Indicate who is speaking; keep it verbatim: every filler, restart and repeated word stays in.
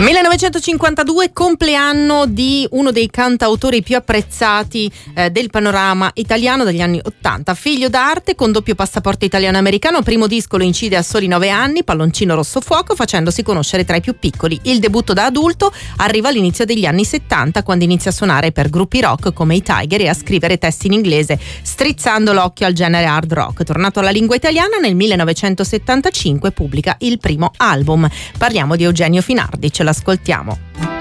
Speaker 1: millenovecentocinquantadue, compleanno di uno dei cantautori più apprezzati eh, del panorama italiano degli anni ottanta. Figlio d'arte, con doppio passaporto italiano-americano, primo disco lo incide a soli nove anni, Palloncino Rosso Fuoco, facendosi conoscere tra i più piccoli. Il debutto da adulto arriva all'inizio degli anni settanta, quando inizia a suonare per gruppi rock come i Tiger e a scrivere testi in inglese, strizzando l'occhio al genere hard rock. Tornato alla lingua italiana, nel millenovecentosettantacinque pubblica il primo album. Parliamo di Eugenio Finardi, ce l'ascoltiamo.